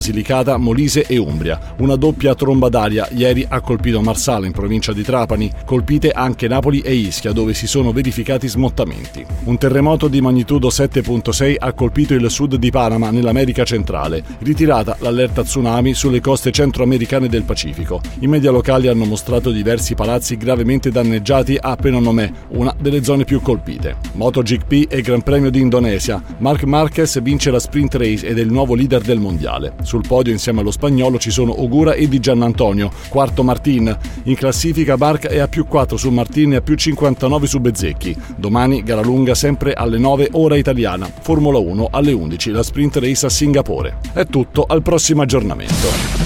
Basilicata, Molise e Umbria. Una doppia tromba d'aria ieri ha colpito Marsala in provincia di Trapani, colpite anche Napoli e Ischia dove si sono verificati smottamenti. Un terremoto di magnitudo 7.6 ha colpito il sud di Panama nell'America centrale, ritirata l'allerta tsunami sulle coste centroamericane del Pacifico. I media locali hanno mostrato diversi palazzi gravemente danneggiati a Penonomé, una delle zone più colpite. MotoGP e Gran Premio di Indonesia. Marc Marquez vince la sprint race ed è il nuovo leader del mondiale. Sul podio insieme allo spagnolo ci sono Ogura e Di Giannantonio, quarto Martin. In classifica Marc è a +4 su Martin e a +59 su Bezzecchi. Domani gara lunga sempre alle 9 ora italiana. Formula 1 alle 11, la sprint race a Singapore. È tutto, al prossimo aggiornamento.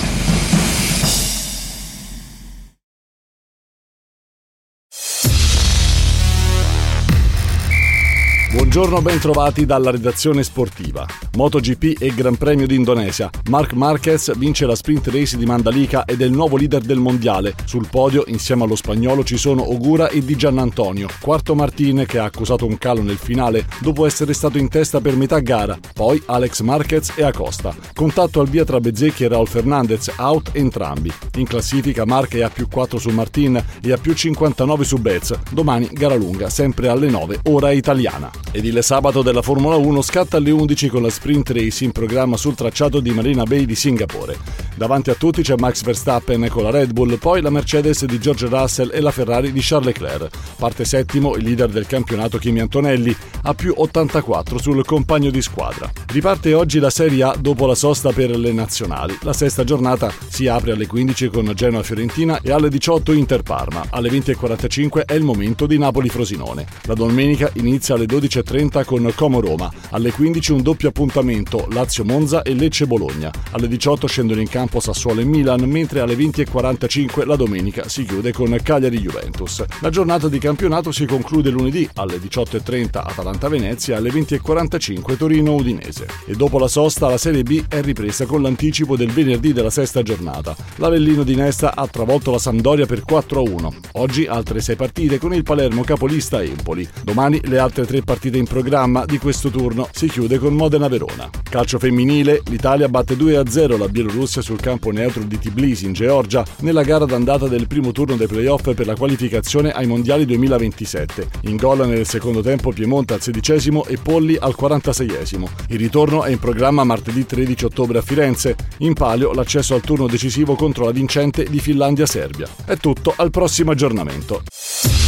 Buongiorno, ben trovati dalla redazione sportiva. MotoGP e Gran Premio di Indonesia. Marc Marquez vince la sprint race di Mandalika ed è il nuovo leader del mondiale. Sul podio, insieme allo spagnolo, ci sono Ogura e Di Giannantonio. Quarto Martin, che ha accusato un calo nel finale dopo essere stato in testa per metà gara. Poi Alex Marquez e Acosta. Contatto al via tra Bezzecchi e Raul Fernandez, out entrambi. In classifica Marc è a +4 su Martin e a +59 su Bez. Domani gara lunga, sempre alle 9 ora italiana. Ed il sabato della Formula 1 scatta alle 11 con la sprint race in programma sul tracciato di Marina Bay di Singapore. Davanti a tutti c'è Max Verstappen con la Red Bull, poi la Mercedes di George Russell e la Ferrari di Charles Leclerc. Parte settimo il leader del campionato Kimi Antonelli, a +84 sul compagno di squadra. Riparte oggi la Serie A dopo la sosta per le nazionali. La sesta giornata si apre alle 15 con Genoa-Fiorentina e alle 18 Inter-Parma. Alle 20:45 è il momento di Napoli-Frosinone. La domenica inizia alle 12:30 con Como-Roma. Alle 15 un doppio appuntamento Lazio-Monza e Lecce-Bologna. Alle 18 scendono in campo Sassuolo e Milan, mentre alle 20:45 la domenica si chiude con Cagliari-Juventus. La giornata di campionato si conclude lunedì alle 18:30 Atalanta-Venezia e alle 20:45 Torino-Udinese. E dopo la sosta la Serie B è ripresa con l'anticipo del venerdì della sesta giornata. L'Avellino di Nesta ha travolto la Sampdoria per 4-1. Oggi altre 6 partite con il Palermo capolista Empoli. Domani le altre 3 partite in programma di questo turno, si chiude con Modena-Verona. Calcio femminile, l'Italia batte 2-0 la Bielorussia sul campo neutro di Tbilisi in Georgia nella gara d'andata del primo turno dei playoff per la qualificazione ai mondiali 2027. In gol nel secondo tempo Piemonte al 16° e Polli al 46°. Il ritorno è in programma martedì 13 ottobre a Firenze. In palio l'accesso al turno decisivo contro la vincente di Finlandia-Serbia. È tutto, al prossimo aggiornamento.